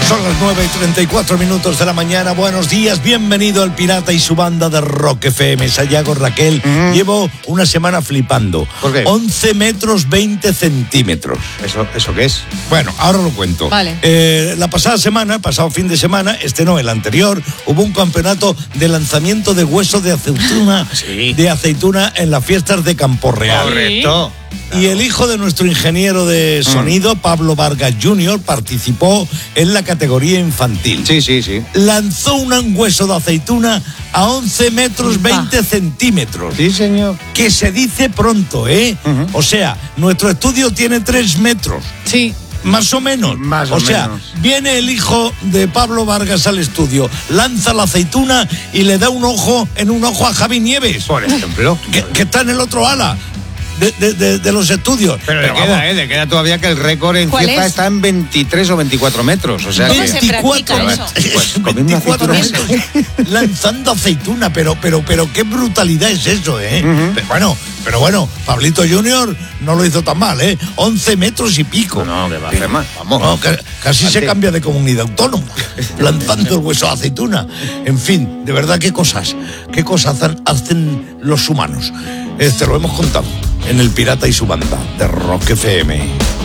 Son las 9:34 de la mañana. Buenos días, bienvenido al Pirata y su banda de Rock FM. Sayago, Raquel, llevo una semana flipando. ¿Por qué? 11 metros 20 centímetros. ¿Eso qué es? Bueno, ahora lo cuento. Vale. La pasado fin de semana, el anterior, hubo un campeonato de lanzamiento de huesos de aceituna, Sí. de aceituna en las fiestas de Campo Real. Correcto. Y el hijo de nuestro ingeniero de sonido, Pablo Vargas Jr., participó en la categoría infantil. Sí. Lanzó un hueso de aceituna a 11 metros 20 centímetros. Sí, señor. Que se dice pronto, ¿eh? O sea, nuestro estudio tiene 3 metros. Sí. Más o menos. Más o o sea, menos. viene el hijo de Pablo Vargas al estudio, lanza la aceituna y le da un ojo a Javi Nieves, Por ejemplo. que está en el otro ala de los estudios. Pero le queda todavía que el récord en ¿Cuál cierta es? está en 23 o 24 metros. O sea ¿Cómo que... se practica 24 eso? Pues comiendo 24 aceituna. metros lanzando aceituna, pero qué brutalidad es eso, ¿eh? Pero bueno, Pablito Junior no lo hizo tan mal, ¿eh? 11 metros y pico. No, que va a hacer más. Vamos. No, casi se Ante- cambia de comunidad autónoma, lanzando el hueso de aceituna. En fin, de verdad, qué cosas hacen los humanos. Lo hemos contado en El Pirata y su banda de Rock FM.